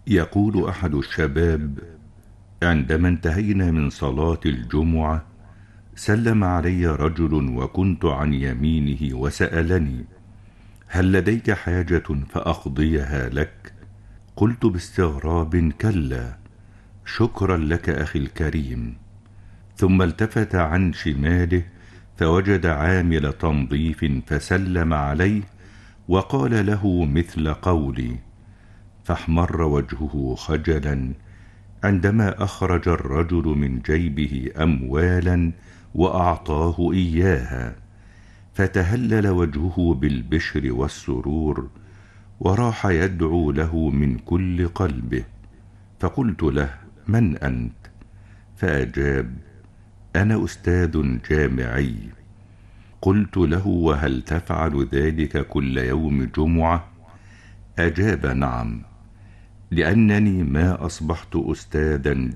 يقول أحد الشباب: عندما انتهينا من صلاة الجمعة سلم علي رجل وكنت عن يمينه وسألني: هل لديك حاجة فأقضيها لك؟ قلت باستغراب: كلا، شكرا لك أخي الكريم. ثم التفت عن شماله فوجد عامل تنظيف فسلم عليه وقال له مثل قولي، فاحمر وجهه خجلا عندما أخرج الرجل من جيبه أموالا وأعطاه إياها، فتهلل وجهه بالبشر والسرور وراح يدعو له من كل قلبه. فقلت له: من أنت؟ فأجاب: أنا أستاذ جامعي. قلت له: وهل تفعل ذلك كل يوم جمعة؟ أجاب: نعم، لأنني ما أصبحت أستاذا